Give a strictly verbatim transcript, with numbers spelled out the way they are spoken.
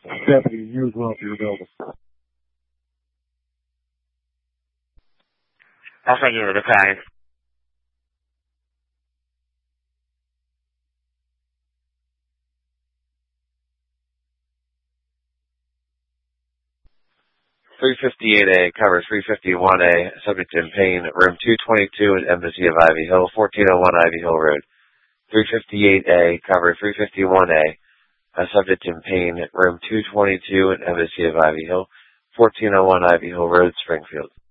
Deputy, you as well, if you're available. Alpha Unit, okay. three fifty-eight A, cover three fifty-one A, subject in pain, room two twenty-two at Embassy of Ivy Hill, fourteen oh one Ivy Hill Road. three fifty-eight A, cover three fifty-one A, a subject in pain, room two twenty-two at Embassy of Ivy Hill, fourteen oh one Ivy Hill Road, Springfield.